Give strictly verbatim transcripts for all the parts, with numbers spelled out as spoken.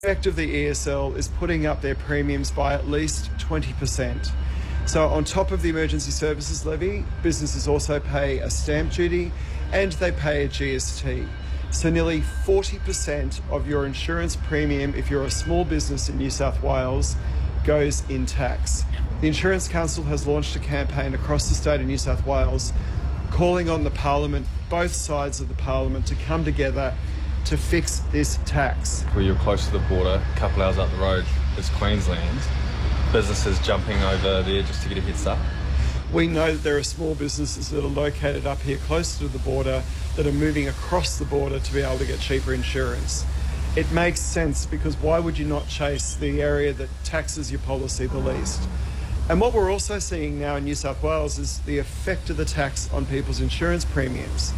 Effect of the E S L is putting up their premiums by at least twenty percent. So on top of the emergency services levy, businesses also pay a stamp duty and they pay a G S T. So nearly forty percent of your insurance premium, if you're a small business in New South Wales, goes in tax. The Insurance Council has launched a campaign across the state of New South Wales calling on the Parliament, both sides of the Parliament, to come together to fix this tax. Where you're close to the border, a couple hours up the road is Queensland. Businesses jumping over there just to get a head start. We know that there are small businesses that are located up here closer to the border that are moving across the border to be able to get cheaper insurance. It makes sense, because why would you not chase the area that taxes your policy the least? And what we're also seeing now in New South Wales is the effect of the tax on people's insurance premiums.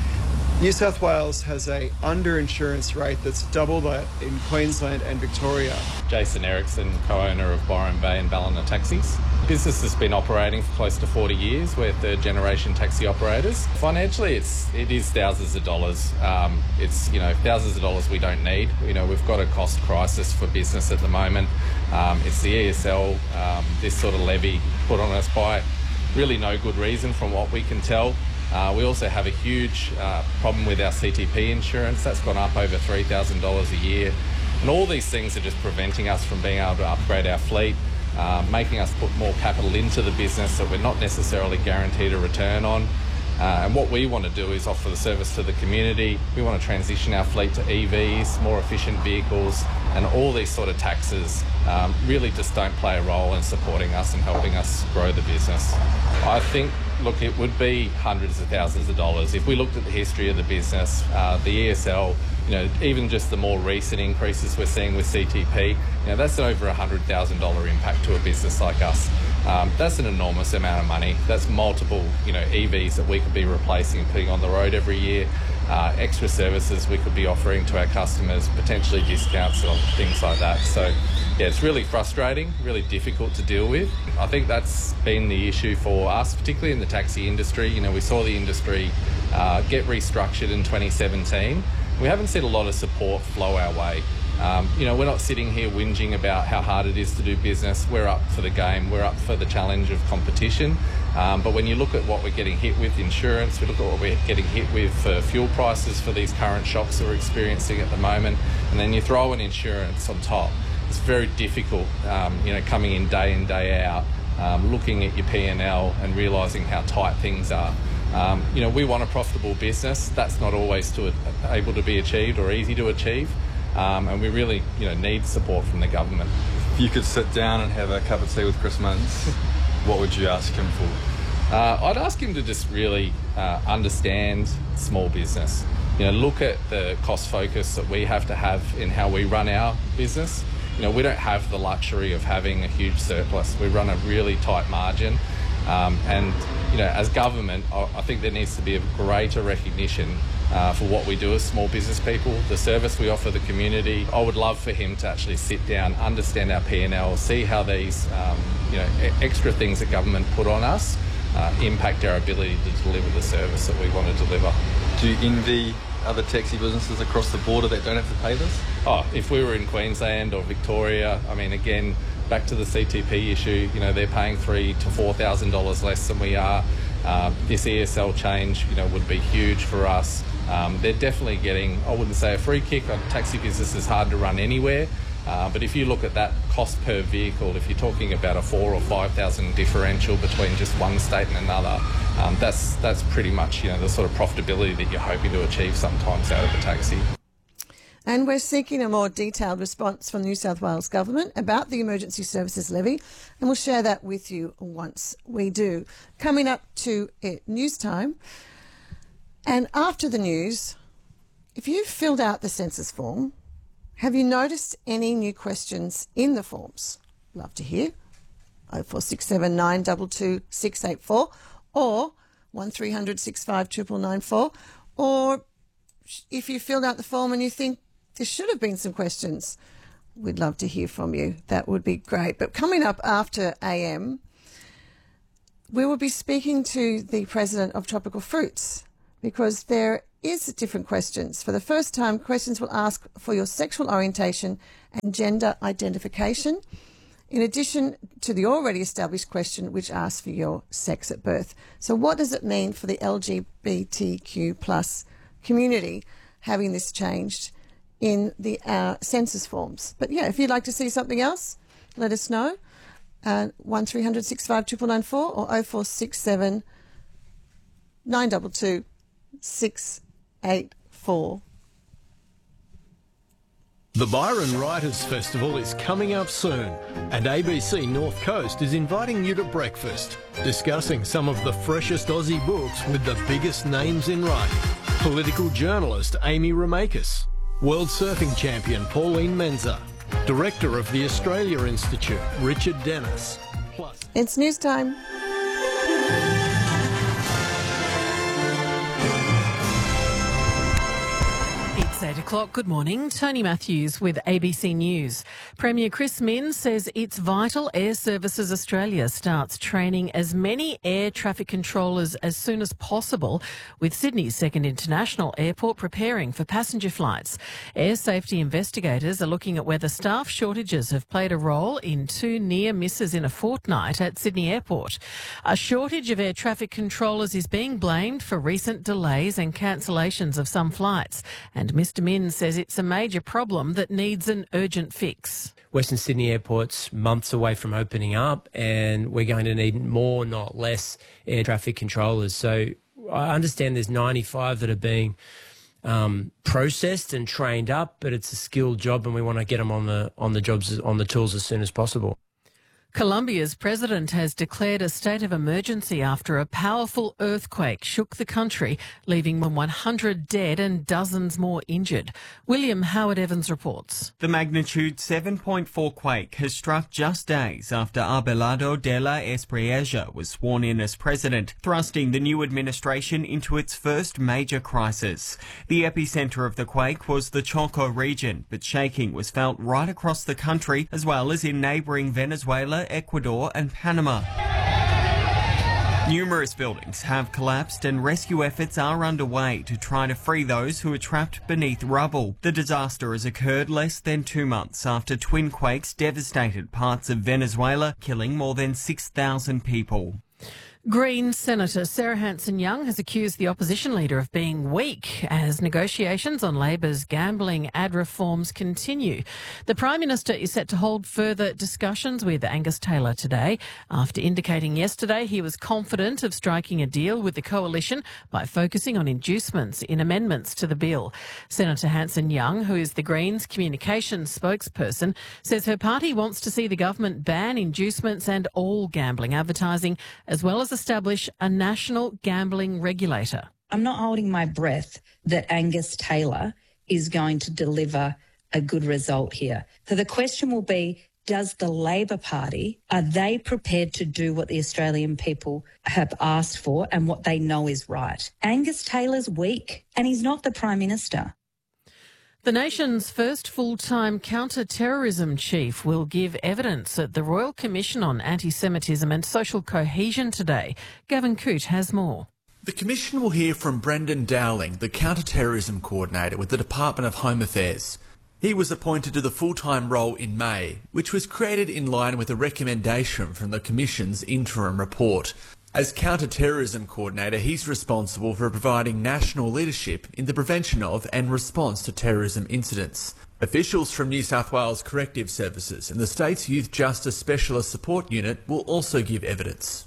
New South Wales has a underinsurance rate that's double that in Queensland and Victoria. Jason Erickson, co-owner of Byron Bay and Ballina Taxis. Business has been operating for close to forty years. We're third generation taxi operators. Financially, it's it is thousands of dollars. Um, it's you know thousands of dollars we don't need. You know we've got a cost crisis for business at the moment. Um, it's the E S L, um, this sort of levy put on us by really no good reason from what we can tell. Uh, we also have a huge uh, problem with our C T P insurance. That's gone up over three thousand dollars a year. And all these things are just preventing us from being able to upgrade our fleet, uh, making us put more capital into the business that we're not necessarily guaranteed a return on. Uh, and what we want to do is offer the service to the community. We want to transition our fleet to E Vs, more efficient vehicles, and all these sort of taxes um, really just don't play a role in supporting us and helping us grow the business. I think, look, it would be hundreds of thousands of dollars. If we looked at the history of the business, uh, the E S L, you know, even just the more recent increases we're seeing with C T P, you know, that's over a one hundred thousand dollars impact to a business like us. Um, that's an enormous amount of money. That's multiple, you know, E Vs that we could be replacing and putting on the road every year. Uh, extra services we could be offering to our customers, potentially discounts on things like that. So, yeah, it's really frustrating, really difficult to deal with. I think that's been the issue for us, particularly in the taxi industry. You know, we saw the industry uh, get restructured in twenty seventeen. We haven't seen a lot of support flow our way. Um, you know, we're not sitting here whinging about how hard it is to do business. We're up for the game. We're up for the challenge of competition. Um, but when you look at what we're getting hit with insurance, we look at what we're getting hit with for fuel prices for these current shocks that we're experiencing at the moment, and then you throw in insurance on top, it's very difficult, um, you know, coming in day in, day out, um, looking at your P and L and realising how tight things are. Um, you know, we want a profitable business. That's not always to, able to be achieved or easy to achieve. Um, and we really, you know, need support from the government. If you could sit down and have a cup of tea with Chris Minns, what would you ask him for? Uh, I'd ask him to just really uh, understand small business. You know, look at the cost focus that we have to have in how we run our business. You know, we don't have the luxury of having a huge surplus. We run a really tight margin. Um, and, you know, as government, I, I think there needs to be a greater recognition Uh, for what we do as small business people, the service we offer the community. I would love for him to actually sit down, understand our P and L, see how these um, you know, e- extra things that government put on us uh, impact our ability to deliver the service that we want to deliver. Do you envy other taxi businesses across the border that don't have to pay this? Oh, if we were in Queensland or Victoria, I mean, again, back to the C T P issue, you know, they're paying three to four thousand dollars less than we are. Uh, this E S L change, you know, would be huge for us. Um, they're definitely getting, I wouldn't say a free kick. A taxi business is hard to run anywhere, uh, but if you look at that cost per vehicle, if you're talking about a four or five thousand differential between just one state and another, um, that's that's pretty much, you know, the sort of profitability that you're hoping to achieve sometimes out of a taxi. And we're seeking a more detailed response from the New South Wales Government about the Emergency Services Levy, and we'll share that with you once we do. Coming up to it, news time. And after the news, if you've filled out the census form, have you noticed any new questions in the forms? Love to hear. oh four six seven nine two two six eight four or one three hundred six five nine nine nine four. Or if you filled out the form and you think there should have been some questions, we'd love to hear from you. That would be great. But coming up after A M, we will be speaking to the president of Tropical Fruits, because there is different questions. For the first time, questions will ask for your sexual orientation and gender identification, in addition to the already established question which asks for your sex at birth. So what does it mean for the L G B T Q plus community having this changed in the uh, census forms? But yeah, if you'd like to see something else, let us know. Uh, one three hundred six five nine nine four or oh four six seven nine two two six eight four. The Byron Writers Festival is coming up soon, and A B C North Coast is inviting you to breakfast, discussing some of the freshest Aussie books with the biggest names in writing. Political journalist Amy Ramakis, world surfing champion Pauline Menza, director of the Australia Institute Richard Dennis. Plus, it's news time. eight o'clock. Good morning. Tony Matthews with A B C News. Premier Chris Minns says it's vital Air Services Australia starts training as many air traffic controllers as soon as possible, with Sydney's second international airport preparing for passenger flights. Air safety investigators are looking at whether staff shortages have played a role in two near misses in a fortnight at Sydney Airport. A shortage of air traffic controllers is being blamed for recent delays and cancellations of some flights, and Mister Minns says it's a major problem that needs an urgent fix. Western Sydney Airport's months away from opening up, and we're going to need more, not less, air traffic controllers. So I understand there's ninety-five that are being um, processed and trained up, but it's a skilled job, and we want to get them on the on the jobs on the tools as soon as possible. Colombia's president has declared a state of emergency after a powerful earthquake shook the country, leaving one hundred dead and dozens more injured. William Howard Evans reports. The magnitude seven point four quake has struck just days after Abelardo de la Espriella was sworn in as president, thrusting the new administration into its first major crisis. The epicentre of the quake was the Choco region, but shaking was felt right across the country, as well as in neighbouring Venezuela, Ecuador and Panama. Numerous buildings have collapsed and rescue efforts are underway to try to free those who are trapped beneath rubble. The disaster has occurred less than two months after twin quakes devastated parts of Venezuela, killing more than six thousand people. Green Senator Sarah Hanson-Young has accused the opposition leader of being weak as negotiations on Labor's gambling ad reforms continue. The Prime Minister is set to hold further discussions with Angus Taylor today, after indicating yesterday he was confident of striking a deal with the coalition by focusing on inducements in amendments to the bill. Senator Hanson-Young, who is the Greens communications spokesperson, says her party wants to see the government ban inducements and all gambling advertising, as well as establish a national gambling regulator. I'm not holding my breath that Angus Taylor is going to deliver a good result here. So the question will be, does the Labor Party, are they prepared to do what the Australian people have asked for and what they know is right? Angus Taylor's weak, and he's not the Prime Minister. The nation's first full-time counter-terrorism chief will give evidence at the Royal Commission on Anti-Semitism and Social Cohesion today. Gavin Coote has more. The Commission will hear from Brendan Dowling, the counter-terrorism coordinator with the Department of Home Affairs. He was appointed to the full-time role in May, which was created in line with a recommendation from the Commission's interim report. As counter-terrorism coordinator, he's responsible for providing national leadership in the prevention of and response to terrorism incidents. Officials from New South Wales Corrective Services and the state's Youth Justice Specialist Support Unit will also give evidence.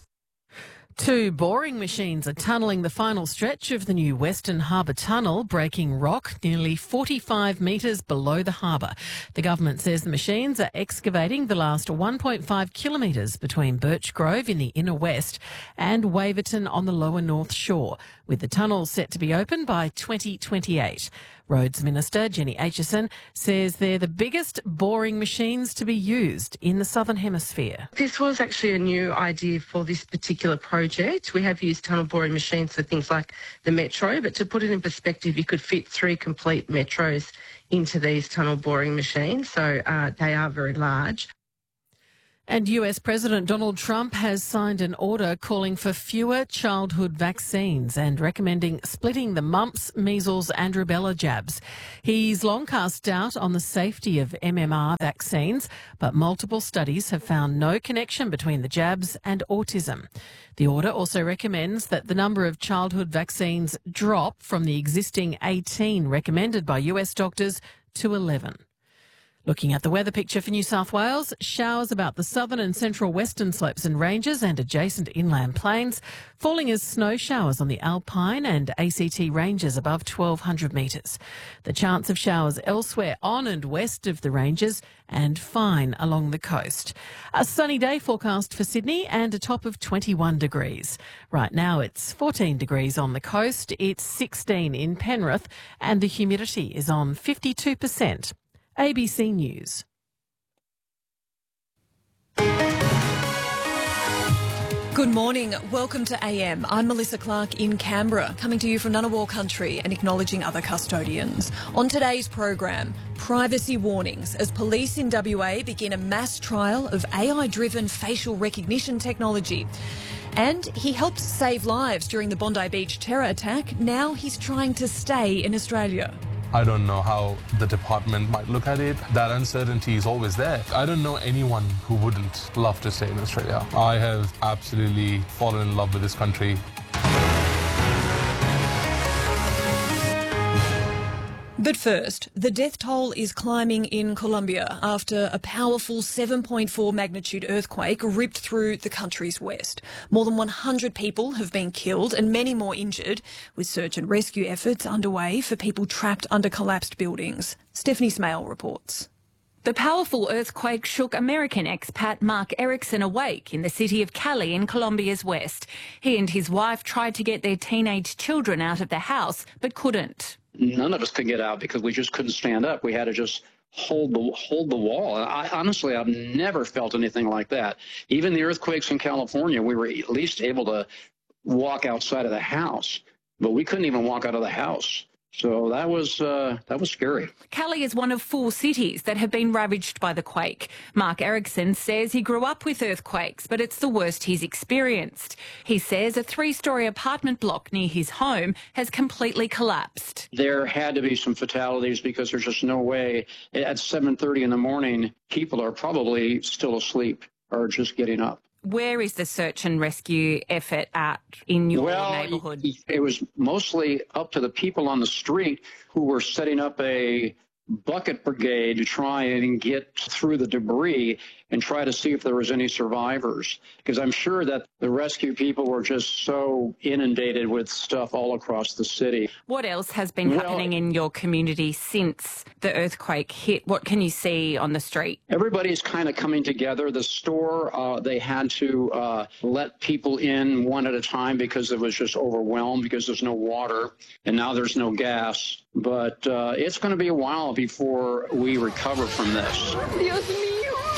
Two boring machines are tunnelling the final stretch of the new Western Harbour Tunnel, breaking rock nearly forty-five metres below the harbour. The government says the machines are excavating the last one point five kilometres between Birch Grove in the inner west and Waverton on the lower north shore, with the tunnel set to be open by twenty twenty-eight. Roads Minister Jenny Aitchison says they're the biggest boring machines to be used in the Southern Hemisphere. This was actually a new idea for this particular project. We have used tunnel boring machines for things like the Metro, but to put it in perspective, you could fit three complete Metros into these tunnel boring machines, so uh, they are very large. And U S President Donald Trump has signed an order calling for fewer childhood vaccines and recommending splitting the mumps, measles and rubella jabs. He's long cast doubt on the safety of M M R vaccines, but multiple studies have found no connection between the jabs and autism. The order also recommends that the number of childhood vaccines drop from the existing eighteen recommended by U S doctors to eleven. Looking at the weather picture for New South Wales, showers about the southern and central western slopes and ranges and adjacent inland plains, falling as snow showers on the Alpine and A C T ranges above twelve hundred metres. The chance of showers elsewhere on and west of the ranges and fine along the coast. A sunny day forecast for Sydney and a top of twenty-one degrees. Right now it's fourteen degrees on the coast, it's sixteen in Penrith and the humidity is on fifty-two percent. A B C News. Good morning. Welcome to A M. I'm Melissa Clark in Canberra, coming to you from Ngunnawal country and acknowledging other custodians. On today's program, privacy warnings as police in W A begin a mass trial of A I-driven facial recognition technology. And he helped save lives during the Bondi Beach terror attack. Now he's trying to stay in Australia. I don't know how the department might look at it. That uncertainty is always there. I don't know anyone who wouldn't love to stay in Australia. I have absolutely fallen in love with this country. But first, the death toll is climbing in Colombia after a powerful seven point four magnitude earthquake ripped through the country's west. More than one hundred people have been killed and many more injured, with search and rescue efforts underway for people trapped under collapsed buildings. Stephanie Smale reports. The powerful earthquake shook American expat Mark Erickson awake in the city of Cali in Colombia's west. He and his wife tried to get their teenage children out of the house, but couldn't. None of us could get out because we just couldn't stand up. We had to just hold the hold the wall. I, honestly, I've never felt anything like that. Even the earthquakes in California, we were at least able to walk outside of the house, but we couldn't even walk out of the house. So that was uh, that was scary. Cali is one of four cities that have been ravaged by the quake. Mark Erickson says he grew up with earthquakes, but it's the worst he's experienced. He says a three-storey apartment block near his home has completely collapsed. There had to be some fatalities because there's just no way. At seven thirty in the morning, people are probably still asleep or just getting up. Where is the search and rescue effort at in your well, neighbourhood? It was mostly up to the people on the street who were setting up a bucket brigade to try and get through the debris and try to see if there was any survivors. Because I'm sure that the rescue people were just so inundated with stuff all across the city. What else has been well, happening in your community since the earthquake hit? What can you see on the street? Everybody's kind of coming together. The store, uh, they had to uh, let people in one at a time because it was just overwhelmed because there's no water and now there's no gas. But uh, it's going to be a while before we recover from this. Dios mío.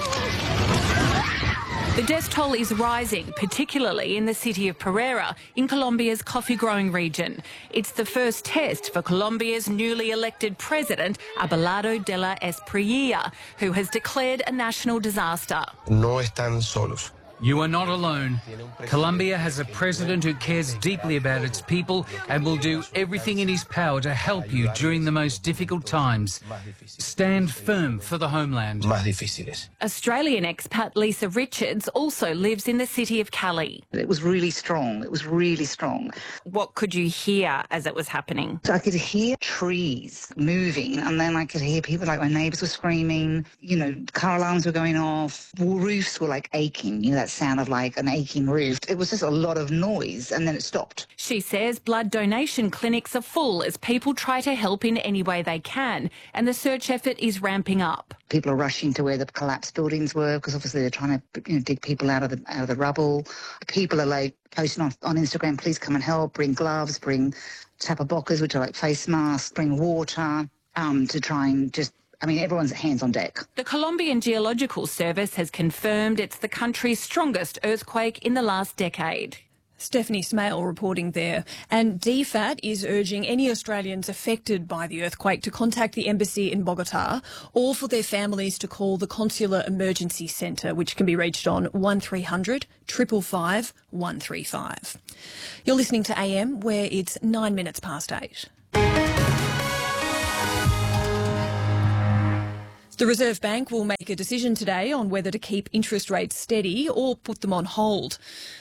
The death toll is rising, particularly in the city of Pereira, in Colombia's coffee-growing region. It's the first test for Colombia's newly elected president, Abelardo de la Espriella, who has declared a national disaster. No están solos. You are not alone. Colombia has a president who cares deeply about its people and will do everything in his power to help you during the most difficult times. Stand firm for the homeland. Australian expat Lisa Richards also lives in the city of Cali. It was really strong. It was really strong. What could you hear as it was happening? So I could hear trees moving, and then I could hear people, like my neighbours were screaming, you know, car alarms were going off, roofs were like aching, you know, that sound of like an aching roof. It was just a lot of noise, and then it stopped. She says blood donation clinics are full as people try to help in any way they can, and the search effort is ramping up. People are rushing to where the collapsed buildings were because obviously they're trying to, you know, dig people out of the out of the rubble. People are like posting on, on Instagram, please come and help, bring gloves, bring tapabocas, which are like face masks, bring water, um, to try and just I mean, everyone's hands on deck. The Colombian Geological Service has confirmed it's the country's strongest earthquake in the last decade. Stephanie Smale reporting there. And D FAT is urging any Australians affected by the earthquake to contact the embassy in Bogota or for their families to call the Consular Emergency Centre, which can be reached on one three hundred, five five five, one three five. You're listening to A M, where it's nine minutes past eight. The Reserve Bank will make a decision today on whether to keep interest rates steady or put them on hold.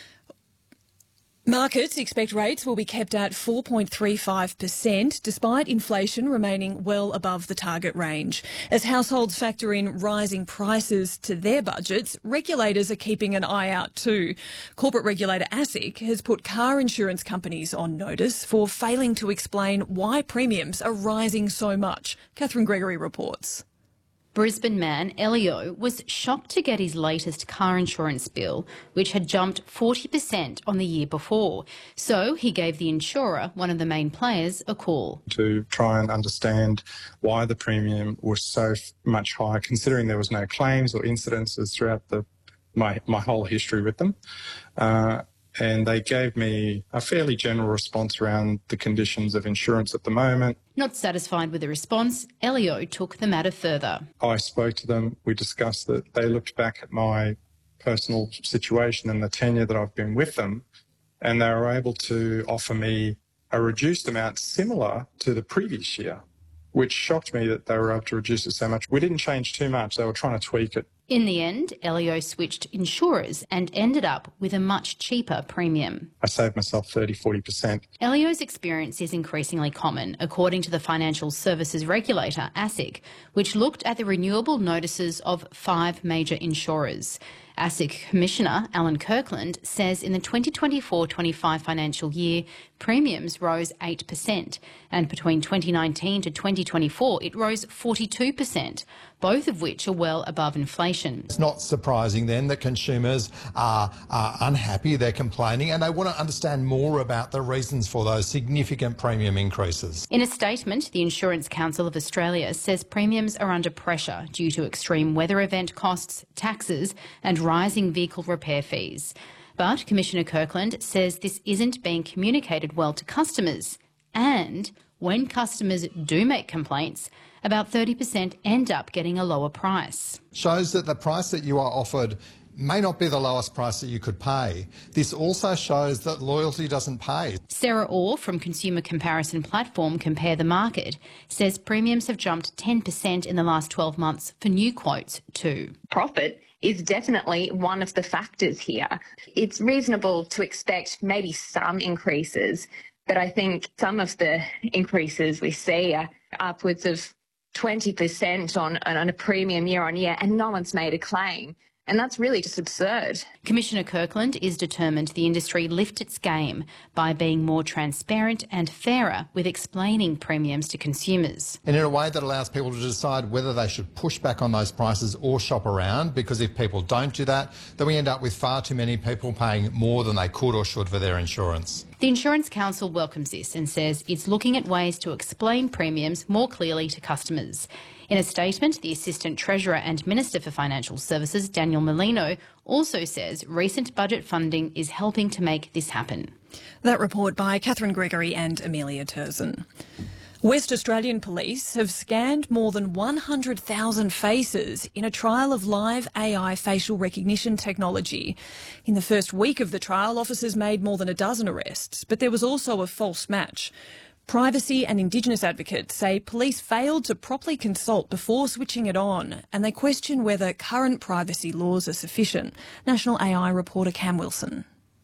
Markets expect rates will be kept at four point three five percent, despite inflation remaining well above the target range. As households factor in rising prices to their budgets, regulators are keeping an eye out too. Corporate regulator ASIC has put car insurance companies on notice for failing to explain why premiums are rising so much. Catherine Gregory reports. Brisbane man Elio was shocked to get his latest car insurance bill, which had jumped forty percent on the year before. So he gave the insurer, one of the main players, a call. To try and understand why the premium was so much higher, considering there was no claims or incidences throughout the, my, my whole history with them. Uh, and they gave me a fairly general response around the conditions of insurance at the moment. Not satisfied with the response, Elio took the matter further. I spoke to them. We discussed that. They looked back at my personal situation and the tenure that I've been with them, and they were able to offer me a reduced amount similar to the previous year, which shocked me that they were able to reduce it so much. We didn't change too much. They were trying to tweak it. In the end, Elio switched insurers and ended up with a much cheaper premium. I saved myself thirty, forty percent. Elio's experience is increasingly common, according to the financial services regulator, ASIC, which looked at the renewable notices of five major insurers. ASIC Commissioner Alan Kirkland says in the twenty twenty-four twenty-five financial year, premiums rose eight percent, and between twenty nineteen to twenty twenty-four it rose forty-two percent, both of which are well above inflation. It's not surprising then that consumers are, are unhappy, they're complaining, and they want to understand more about the reasons for those significant premium increases. In a statement, the Insurance Council of Australia says premiums are under pressure due to extreme weather event costs, taxes and rising vehicle repair fees. But Commissioner Kirkland says this isn't being communicated well to customers, and when customers do make complaints, about thirty percent end up getting a lower price. Shows that the price that you are offered may not be the lowest price that you could pay. This also shows that loyalty doesn't pay. Sarah Orr from consumer comparison platform Compare the Market says premiums have jumped ten percent in the last twelve months for new quotes too. Profit is definitely one of the factors here. It's reasonable to expect maybe some increases, but I think some of the increases we see are upwards of twenty percent on, on a premium year on year, and no one's made a claim. And that's really just absurd. Commissioner Kirkland is determined the industry lift its game by being more transparent and fairer with explaining premiums to consumers. And in a way that allows people to decide whether they should push back on those prices or shop around, because if people don't do that, then we end up with far too many people paying more than they could or should for their insurance. The Insurance Council welcomes this and says it's looking at ways to explain premiums more clearly to customers. In a statement, the Assistant Treasurer and Minister for Financial Services, Daniel Molino, also says recent budget funding is helping to make this happen. That report by Catherine Gregory and Amelia Turson. West Australian Police have scanned more than one hundred thousand faces in a trial of live A I facial recognition technology. In the first week of the trial, officers made more than a dozen arrests, but there was also a false match. Privacy and Indigenous advocates say police failed to properly consult before switching it on, and they question whether current privacy laws are sufficient. National A I reporter Cam Wilson.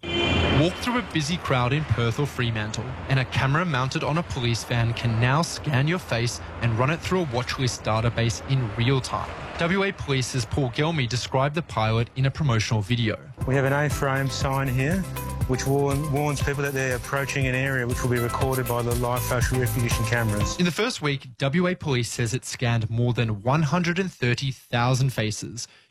Walk through a busy crowd in Perth or Fremantle, and a camera mounted on a police van can now scan your face and run it through a watch list database in real time. W A Police's Paul Gelmy described the pilot in a promotional video. We have an A-frame sign here which warn, warns people that they're approaching an area which will be recorded by the live facial recognition cameras. In the first week, W A Police says it scanned more than one hundred thirty thousand faces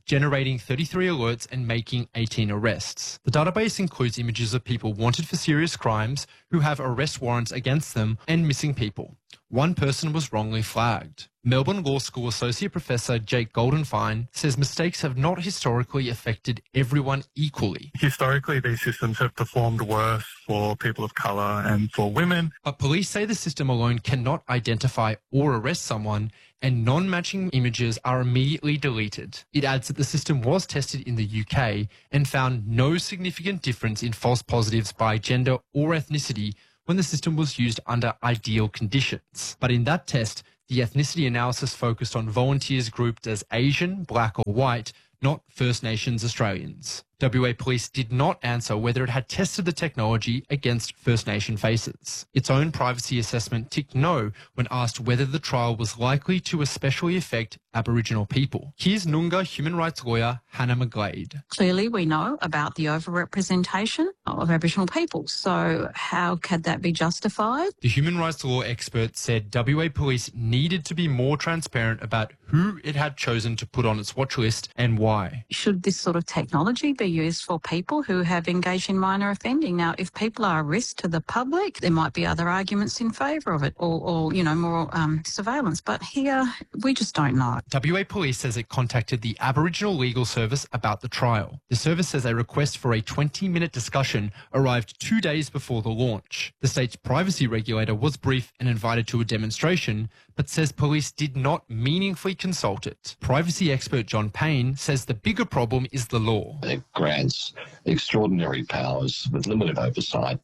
generating thirty-three alerts and making eighteen arrests. The database includes images of people wanted for serious crimes who have arrest warrants against them and missing people. One person was wrongly flagged. Melbourne Law School Associate Professor Jake Goldenfein says mistakes have not historically affected everyone equally. Historically, these systems have performed worse for people of colour and for women. But police say the system alone cannot identify or arrest someone, and non-matching images are immediately deleted. It adds that the system was tested in the U K and found no significant difference in false positives by gender or ethnicity when the system was used under ideal conditions. But in that test, the ethnicity analysis focused on volunteers grouped as Asian, black or white, not First Nations Australians. W A Police did not answer whether it had tested the technology against First Nation faces. Its own privacy assessment ticked no when asked whether the trial was likely to especially affect Aboriginal people. Here's Noongar human rights lawyer Hannah McGlade. Clearly we know about the overrepresentation of Aboriginal people, so how could that be justified? The human rights law expert said W A Police needed to be more transparent about who it had chosen to put on its watch list and why. Should this sort of technology be used for people who have engaged in minor offending? Now, if people are a risk to the public, there might be other arguments in favour of it, or, or you know, more um, surveillance. But here, we just don't know. W A Police says it contacted the Aboriginal Legal Service about the trial. The service says a request for a twenty-minute discussion arrived two days before the launch. The state's privacy regulator was briefed and invited to a demonstration, but says police did not meaningfully consult it. Privacy expert John Payne says the bigger problem is the law. It grants extraordinary powers with limited oversight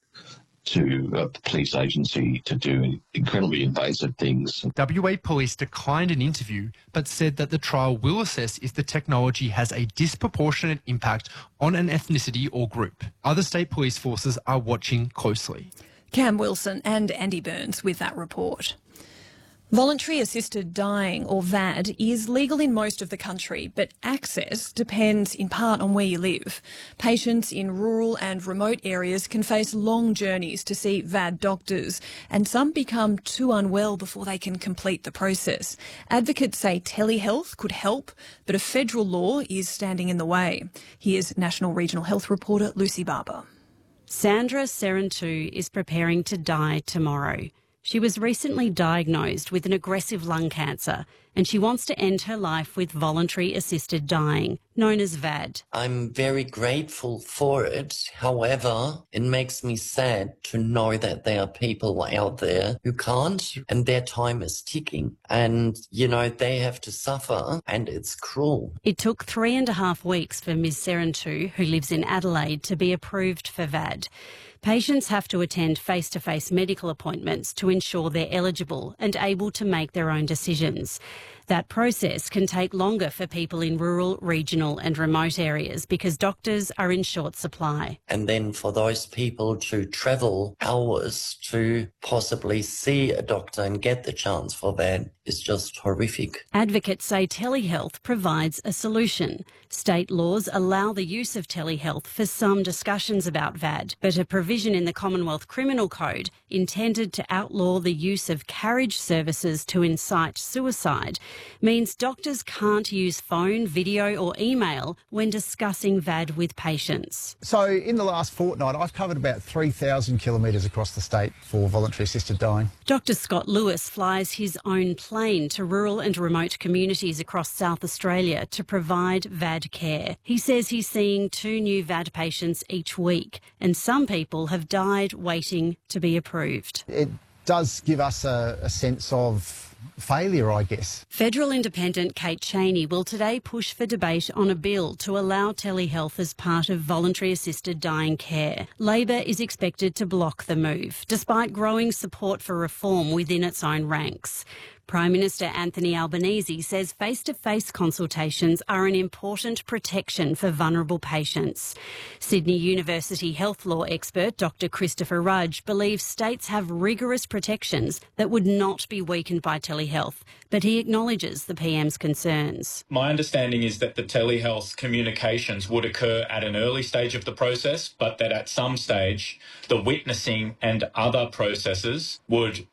to a police agency to do incredibly invasive things. W A Police declined an interview, but said that the trial will assess if the technology has a disproportionate impact on an ethnicity or group. Other state police forces are watching closely. Cam Wilson and Andy Burns with that report. Voluntary assisted dying, or V A D, is legal in most of the country, but access depends in part on where you live. Patients in rural and remote areas can face long journeys to see V A D doctors, and some become too unwell before they can complete the process. Advocates say telehealth could help, but a federal law is standing in the way. Here's National Regional Health reporter Lucy Barber. Sandra Serentu is preparing to die tomorrow. She was recently diagnosed with an aggressive lung cancer, and she wants to end her life with voluntary assisted dying, known as V A D. I'm very grateful for it. However, it makes me sad to know that there are people out there who can't, and their time is ticking. And, you know, they have to suffer, and it's cruel. It took three and a half weeks for Miz Serentu, who lives in Adelaide, to be approved for V A D. Patients have to attend face-to-face medical appointments to ensure they're eligible and able to make their own decisions. That process can take longer for people in rural, regional and remote areas because doctors are in short supply. And then for those people to travel hours to possibly see a doctor and get the chance for that is just horrific. Advocates say telehealth provides a solution. State laws allow the use of telehealth for some discussions about V A D, but a provision in the Commonwealth Criminal Code intended to outlaw the use of carriage services to incite suicide means doctors can't use phone, video or email when discussing V A D with patients. So in the last fortnight, I've covered about three thousand kilometres across the state for voluntary assisted dying. Doctor Scott Lewis flies his own plane to rural and remote communities across South Australia to provide V A D care. He says he's seeing two new V A D patients each week, and some people have died waiting to be approved. It does give us a, a sense of failure, I guess. Federal Independent Kate Cheney will today push for debate on a bill to allow telehealth as part of voluntary assisted dying care. Labor is expected to block the move, despite growing support for reform within its own ranks. Prime Minister Anthony Albanese says face-to-face consultations are an important protection for vulnerable patients. Sydney University health law expert Doctor Christopher Rudge believes states have rigorous protections that would not be weakened by telehealth, but he acknowledges the P M's concerns. My understanding is that the telehealth communications would occur at an early stage of the process, but that at some stage the witnessing and other processes would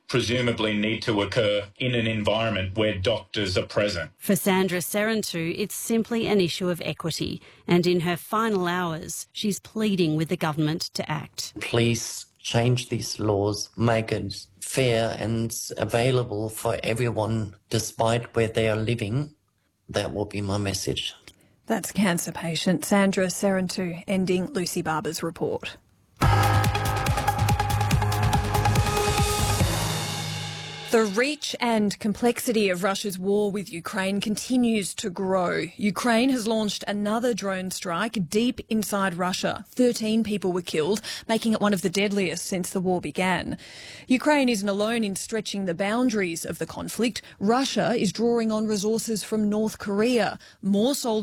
presumably need to occur in an environment where doctors are present. For Sandra Serentu, it's simply an issue of equity, and in her final hours, she's pleading with the government to act. Please change these laws, make it fair and available for everyone, despite where they are living. That will be my message. That's cancer patient Sandra Serentu ending Lucy Barber's report. The reach and complexity of Russia's war with Ukraine continues to grow. Ukraine has launched another drone strike deep inside Russia. thirteen people were killed, making it one of the deadliest since the war began. Ukraine isn't alone in stretching the boundaries of the conflict. Russia is drawing on resources from North Korea. More soldiers